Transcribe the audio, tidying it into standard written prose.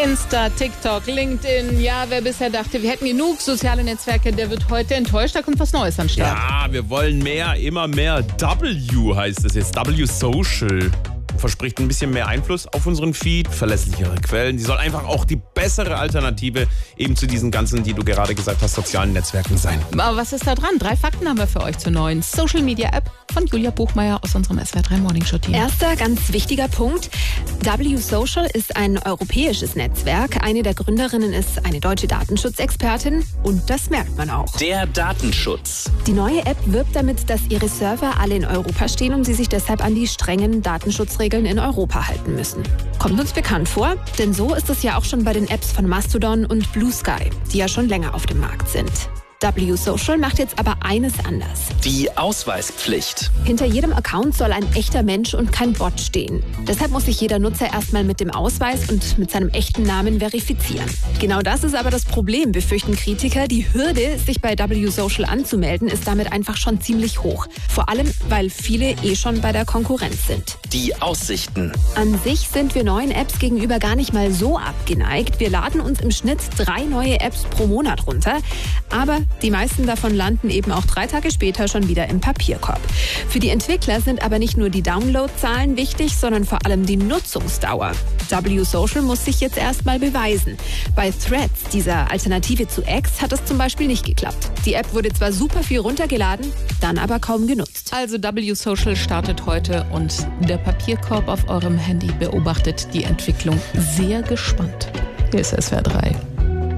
Insta, TikTok, LinkedIn. Ja, wer bisher dachte, wir hätten genug soziale Netzwerke, der wird heute enttäuscht. Da kommt was Neues an den Start. Ja, wir wollen mehr, immer mehr. W heißt es jetzt. W Social. Verspricht ein bisschen mehr Einfluss auf unseren Feed, verlässlichere Quellen. Die soll einfach auch die bessere Alternative eben zu diesen ganzen, die du gerade gesagt hast, sozialen Netzwerken sein. Aber was ist da dran? 3 Fakten haben wir für euch zur neuen Social Media App von Julia Buchmeier aus unserem SWR 3 Morning Show Team. Erster ganz wichtiger Punkt. W Social ist ein europäisches Netzwerk. Eine der Gründerinnen ist eine deutsche Datenschutzexpertin und das merkt man auch. Der Datenschutz. Die neue App wirbt damit, dass ihre Server alle in Europa stehen und sie sich deshalb an die strengen Datenschutzregeln in Europa halten müssen. Kommt uns bekannt vor, denn so ist es ja auch schon bei den Apps von Mastodon und Blue Sky, die ja schon länger auf dem Markt sind. W Social macht jetzt aber eines anders. Die Ausweispflicht. Hinter jedem Account soll ein echter Mensch und kein Bot stehen. Deshalb muss sich jeder Nutzer erstmal mit dem Ausweis und mit seinem echten Namen verifizieren. Genau das ist aber das Problem, befürchten Kritiker. Die Hürde, sich bei W Social anzumelden, ist damit einfach schon ziemlich hoch. Vor allem, weil viele schon bei der Konkurrenz sind. Die Aussichten. An sich sind wir neuen Apps gegenüber gar nicht mal so abgeneigt. Wir laden uns im Schnitt 3 neue Apps pro Monat runter. Aber die meisten davon landen eben auch 3 Tage später schon wieder im Papierkorb. Für die Entwickler sind aber nicht nur die Downloadzahlen wichtig, sondern vor allem die Nutzungsdauer. W Social muss sich jetzt erstmal beweisen. Bei Threads, dieser Alternative zu X, hat es zum Beispiel nicht geklappt. Die App wurde zwar super viel runtergeladen, dann aber kaum genutzt. Also W Social startet heute und der Papierkorb auf eurem Handy beobachtet die Entwicklung sehr gespannt. Hier ist SWR 3.